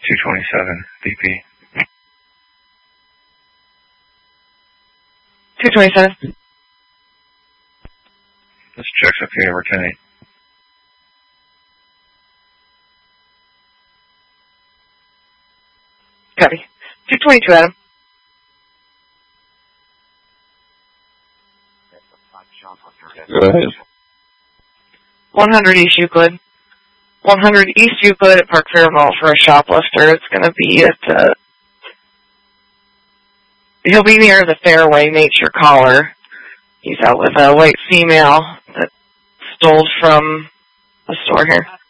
227 BP. 227. This check's okay over 10-8. Copy. 222, Adam. Go ahead. 100 East Euclid. 100 East Euclid at Park Faribault for a shoplifter. It's going to be at, he'll be near the Fairway Nature Collar. He's out with a white female that stole from the store here.